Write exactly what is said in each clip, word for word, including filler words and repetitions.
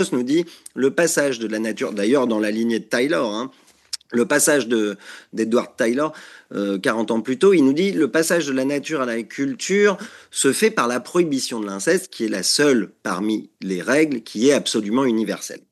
nous dit le passage de la nature, d'ailleurs dans la lignée de Taylor, hein, le passage de, d'Edward Taylor, euh, quarante ans plus tôt, il nous dit le passage de la nature à la culture se fait par la prohibition de l'inceste, qui est la seule parmi les règles qui est absolument universelle.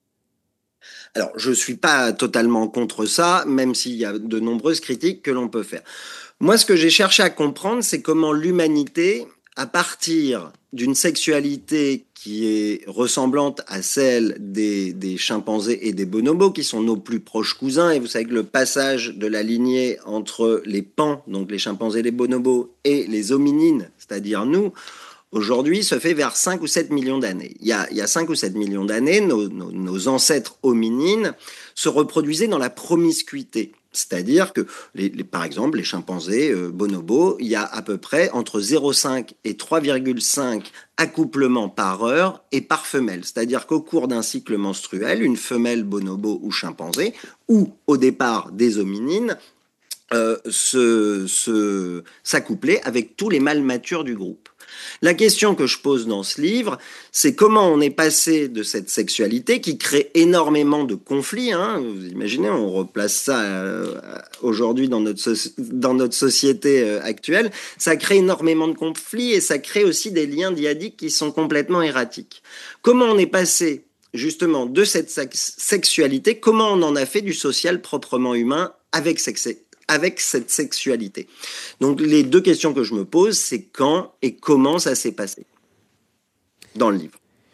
Alors, je ne suis pas totalement contre ça, même s'il y a de nombreuses critiques que l'on peut faire. Moi, ce que j'ai cherché à comprendre, c'est comment l'humanité, à partir d'une sexualité qui est ressemblante à celle des, des chimpanzés et des bonobos, qui sont nos plus proches cousins, et vous savez que le passage de la lignée entre les pans, donc les chimpanzés et les bonobos, et les hominines, c'est-à-dire nous, aujourd'hui, se fait vers cinq ou sept millions d'années. Il y a, il y a cinq ou sept millions d'années, nos, nos, nos ancêtres hominines se reproduisaient dans la promiscuité. C'est-à-dire que, les, les, par exemple, les chimpanzés euh, bonobos, il y a à peu près entre zéro virgule cinq et trois virgule cinq accouplements par heure et par femelle. C'est-à-dire qu'au cours d'un cycle menstruel, une femelle bonobo ou chimpanzé, ou au départ des hominines, euh, se, se, s'accoupler avec tous les mâles matures du groupe. La question que je pose dans ce livre, c'est comment on est passé de cette sexualité qui crée énormément de conflits. Hein, vous imaginez, on replace ça euh, aujourd'hui dans notre, so- dans notre société euh, actuelle. Ça crée énormément de conflits et ça crée aussi des liens dyadiques qui sont complètement erratiques. Comment on est passé justement de cette sex- sexualité, comment on en a fait du social proprement humain avec sexe avec cette sexualité. Donc les deux questions que je me pose, c'est quand et comment ça s'est passé dans le livre.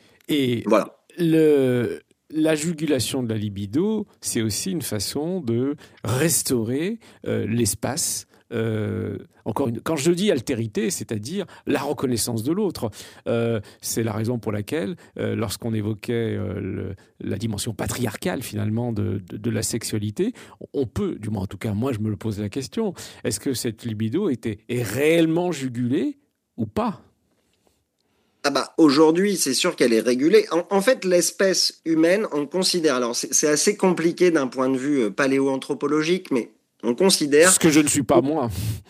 Et voilà. Le, la jugulation de la libido, c'est aussi une façon de restaurer euh, l'espace. Euh, encore une, quand je dis altérité, c'est-à-dire la reconnaissance de l'autre. Euh, c'est la raison pour laquelle, euh, lorsqu'on évoquait euh, le, la dimension patriarcale finalement de, de, de la sexualité, on peut, du moins en tout cas moi je me le pose la question, est-ce que cette libido était, est réellement jugulée ou pas ? Ah bah, aujourd'hui, c'est sûr qu'elle est régulée. En, en fait, l'espèce humaine, on considère, alors c'est, c'est assez compliqué d'un point de vue paléoanthropologique, mais on considère... Ce que je ne suis pas moi.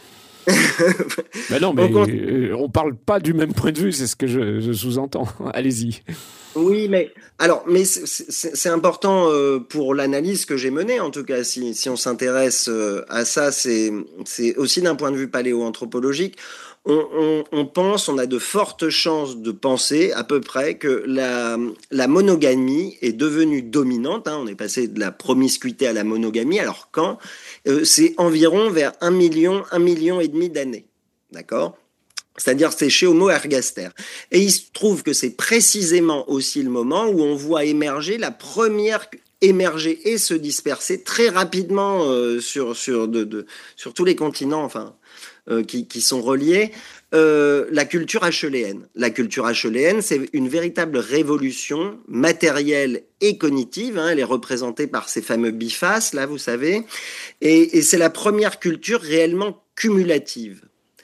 Ben non, mais on, con... on parle pas du même point de vue, c'est ce que je, je sous-entends. Allez-y. Oui, mais alors, mais c'est, c'est, c'est important euh, pour l'analyse que j'ai menée, en tout cas, si, si on s'intéresse euh, à ça, c'est, c'est aussi d'un point de vue paléoanthropologique. On, on, on pense, on a de fortes chances de penser à peu près que la, la monogamie est devenue dominante. Hein, on est passé de la promiscuité à la monogamie. Alors quand euh, c'est environ vers un million, un million et demi d'années, d'accord ? C'est-à-dire c'est chez Homo ergaster. Et il se trouve que c'est précisément aussi le moment où on voit émerger la première émerger et se disperser très rapidement euh, sur sur de, de sur tous les continents, enfin euh, qui, qui sont reliés. Euh, la culture acheuléenne. La culture acheuléenne, c'est une véritable révolution matérielle et cognitive. Hein, elle est représentée par ces fameux bifaces, là, vous savez. Et, et c'est la première culture réellement cumulative.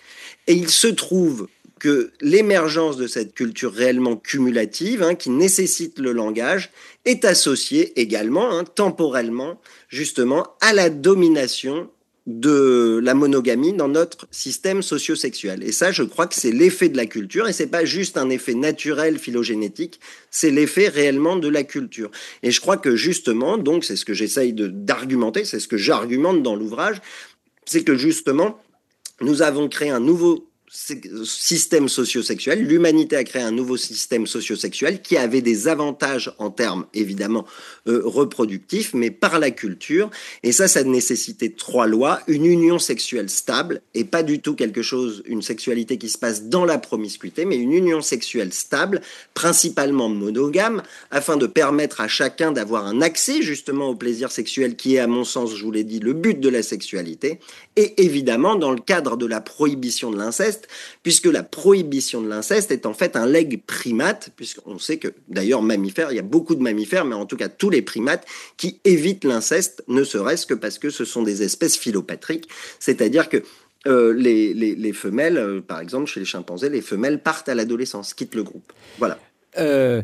Et il se trouve que l'émergence de cette culture réellement cumulative, hein, qui nécessite le langage, est associée également, hein, temporellement, justement, à la domination de la monogamie dans notre système socio-sexuel. Et ça, je crois que c'est l'effet de la culture, et c'est pas juste un effet naturel phylogénétique, c'est l'effet réellement de la culture. Et je crois que justement, donc c'est ce que j'essaye de, d'argumenter, c'est ce que j'argumente dans l'ouvrage, c'est que justement, nous avons créé un nouveau système socio-sexuel. L'humanité a créé un nouveau système socio-sexuel qui avait des avantages en termes, évidemment, euh, reproductifs, mais par la culture. Et ça, ça nécessitait trois lois. Une union sexuelle stable, et pas du tout quelque chose, une sexualité qui se passe dans la promiscuité, mais une union sexuelle stable, principalement monogame, afin de permettre à chacun d'avoir un accès, justement, au plaisir sexuel qui est, à mon sens, je vous l'ai dit, le but de la sexualité. Et évidemment, dans le cadre de la prohibition de l'inceste, puisque la prohibition de l'inceste est en fait un legs primate, puisqu'on sait que d'ailleurs mammifères, il y a beaucoup de mammifères, mais en tout cas tous les primates qui évitent l'inceste, ne serait-ce que parce que ce sont des espèces philopatriques, c'est-à-dire que euh, les, les, les femelles, euh, par exemple chez les chimpanzés, les femelles partent à l'adolescence, quittent le groupe. Voilà. Euh...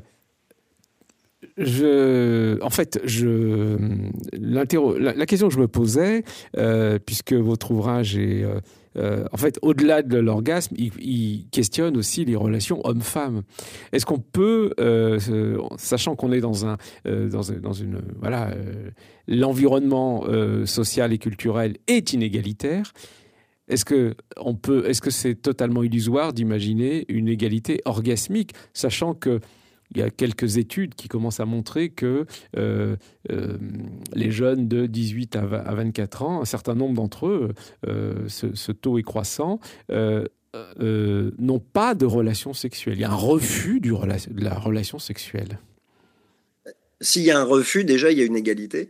Je, en fait, je, la, la question que je me posais, euh, puisque votre ouvrage est, euh, euh, en fait, au-delà de l'orgasme, il, il questionne aussi les relations hommes-femmes. Est-ce qu'on peut, euh, sachant qu'on est dans un, euh, dans, dans une, voilà, euh, l'environnement euh, social et culturel est inégalitaire. Est-ce que on peut, est-ce que c'est totalement illusoire d'imaginer une égalité orgasmique, sachant que il y a quelques études qui commencent à montrer que euh, euh, les jeunes de dix-huit à vingt-quatre ans, un certain nombre d'entre eux, euh, ce, ce taux est croissant, euh, euh, n'ont pas de relation sexuelle. Il y a un refus du rela- de la relation sexuelle. S'il y a un refus, déjà, il y a une égalité.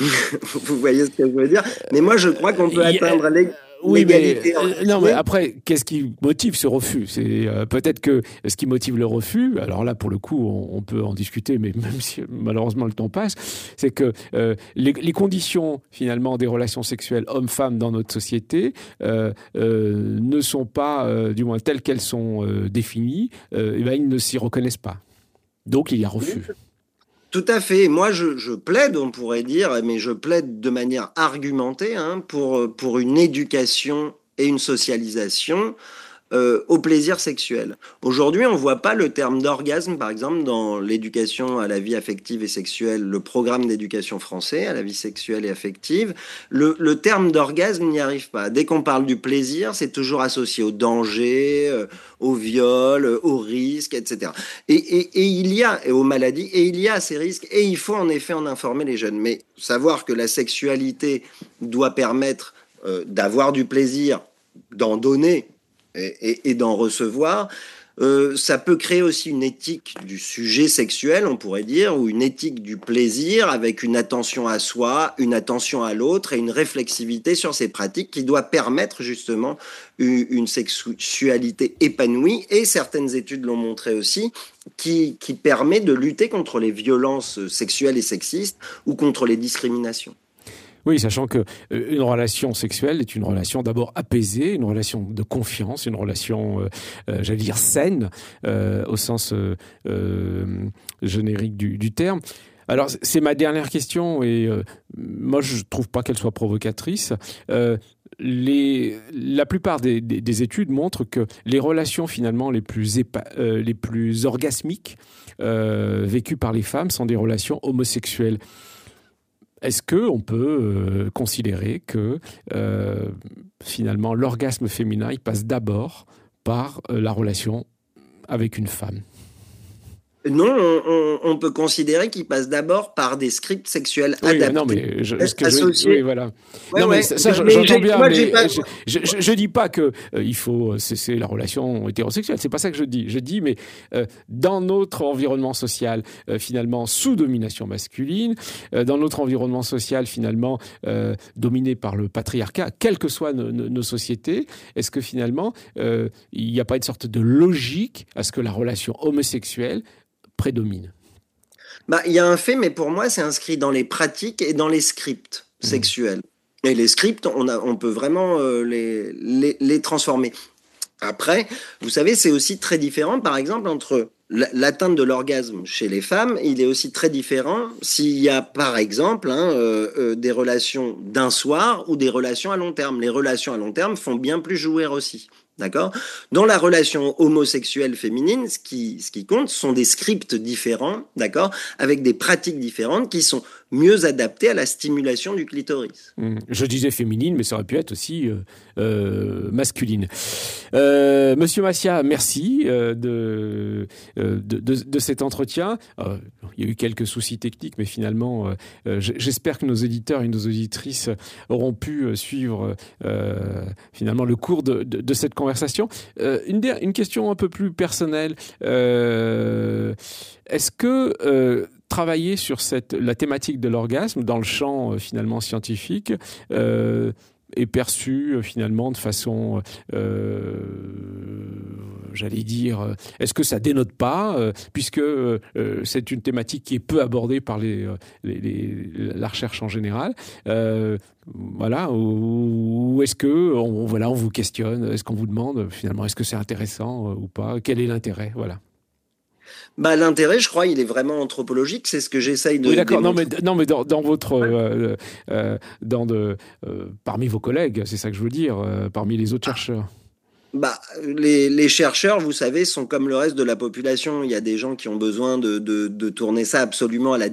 Vous voyez ce que je veux dire? Mais moi, je crois qu'on peut Euh, atteindre l'ég- Oui, mais l'égalité. euh, non, mais après, qu'est-ce qui motive ce refus? C'est euh, peut-être que ce qui motive le refus. Alors là, pour le coup, on, on peut en discuter, mais même si malheureusement le temps passe, c'est que euh, les, les conditions finalement des relations sexuelles hommes-femmes dans notre société euh, euh, ne sont pas, euh, du moins telles qu'elles sont euh, définies. Euh, et ben, ils ne s'y reconnaissent pas. Donc il y a refus. Tout à fait. Moi, je, je plaide, on pourrait dire, mais je plaide de manière argumentée hein, pour, pour une éducation et une socialisation euh, au plaisir sexuel. Aujourd'hui, on ne voit pas le terme d'orgasme, par exemple, dans l'éducation à la vie affective et sexuelle, le programme d'éducation français à la vie sexuelle et affective. Le, le terme d'orgasme n'y arrive pas. Dès qu'on parle du plaisir, c'est toujours associé au danger, euh, au viol, euh, au risque, et cetera. Et, et, et il y a, et aux maladies, et il y a ces risques, et il faut en effet en informer les jeunes. Mais savoir que la sexualité doit permettre euh, d'avoir du plaisir, d'en donner, et, et, et d'en recevoir, euh, ça peut créer aussi une éthique du sujet sexuel, on pourrait dire, ou une éthique du plaisir avec une attention à soi, une attention à l'autre et une réflexivité sur ces pratiques qui doit permettre justement une, une sexualité épanouie. Et certaines études l'ont montré aussi, qui, qui permet de lutter contre les violences sexuelles et sexistes ou contre les discriminations. Oui, sachant que euh, une relation sexuelle est une relation d'abord apaisée, une relation de confiance, une relation, euh, euh, j'allais dire saine, euh, au sens euh, euh, générique du, du terme. Alors, c'est ma dernière question et euh, moi, je trouve pas qu'elle soit provocatrice. Euh, les, la plupart des, des, des études montrent que les relations finalement les plus, épa, euh, les plus orgasmiques euh, vécues par les femmes sont des relations homosexuelles. Est-ce qu'on peut euh, considérer que euh, finalement l'orgasme féminin il passe d'abord par euh, la relation avec une femme? Non, on, on, on peut considérer qu'il passe d'abord par des scripts sexuels oui, adaptés. Non, mais je, ce que associés. Je, oui, voilà. Ouais, non, ouais. mais ça, ça mais j'entends bien, moi, mais pas... je, je, je, je dis pas que euh, il faut cesser la relation hétérosexuelle. C'est pas ça que je dis. Je dis, mais euh, dans notre environnement social, euh, finalement sous domination masculine, euh, dans notre environnement social finalement euh, dominé par le patriarcat, quelles que soient nos, nos, nos sociétés, est-ce que finalement euh, il n'y a pas une sorte de logique à ce que la relation homosexuelle prédomine? Bah, il y a un fait, mais pour moi, c'est inscrit dans les pratiques et dans les scripts mmh. sexuels. Et les scripts, on, a, on peut vraiment euh, les, les, les transformer. Après, vous savez, c'est aussi très différent, par exemple, entre l'atteinte de l'orgasme chez les femmes, il est aussi très différent s'il y a, par exemple, hein, euh, euh, des relations d'un soir ou des relations à long terme. Les relations à long terme font bien plus jouir aussi. D'accord ? Dans la relation homosexuelle féminine, ce qui, ce qui compte, ce sont des scripts différents, d'accord ? Avec des pratiques différentes qui sont mieux adaptées à la stimulation du clitoris. Mmh. Je disais féminine, mais ça aurait pu être aussi euh, euh, masculine. Euh, Monsieur Massia, merci euh, de, euh, de, de, de cet entretien. Euh, il y a eu quelques soucis techniques, mais finalement, euh, j'espère que nos éditeurs et nos auditrices auront pu suivre euh, finalement le cours de, de, de cette conversation. Euh, une, une question un peu plus personnelle. Euh, est-ce que euh, travailler sur cette, la thématique de l'orgasme dans le champ euh, finalement scientifique euh, est perçu euh, finalement de façon, euh, j'allais dire, est-ce que ça dénote pas, euh, puisque euh, c'est une thématique qui est peu abordée par les, les, les, la recherche en général. Euh, Voilà, ou, ou est-ce que on, voilà, on vous questionne, est-ce qu'on vous demande finalement, est-ce que c'est intéressant euh, ou pas, quel est l'intérêt, voilà. Bah, l'intérêt, je crois, il est vraiment anthropologique. C'est ce que j'essaye Oui, de d'accord. Non, mais, démontrer. non, mais dans, dans votre, euh, euh, dans de, euh, parmi vos collègues, c'est ça que je veux dire, euh, parmi les autres chercheurs. Bah, les, les chercheurs, vous savez, sont comme le reste de la population. Il y a des gens qui ont besoin de, de, de tourner ça absolument à la